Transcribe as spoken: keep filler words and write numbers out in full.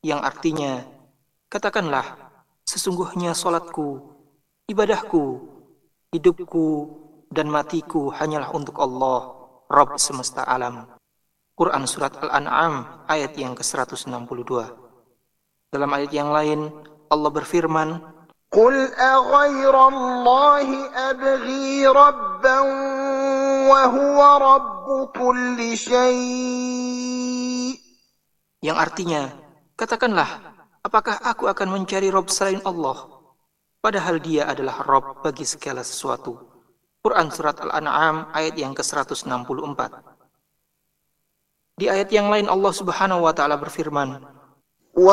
yang artinya, katakanlah, sesungguhnya salatku, ibadahku, hidupku, dan matiku hanyalah untuk Allah, Rabb semesta alam. Quran Surat Al-An'am ayat yang ke seratus enam puluh dua. Dalam ayat yang lain, Allah berfirman, قُلْ أَغَيْرَ اللَّهِ أَبْغِي رَبًّا وَهُوَ رَبُّ كُلِّ شَيْءٍ. yang artinya, katakanlah, apakah aku akan mencari Rabb selain Allah, padahal Dia adalah Rabb bagi segala sesuatu. Quran Surat Al-An'am ayat yang ke seratus enam puluh empat. Di ayat yang lain Allah Subhanahu wa taala berfirman,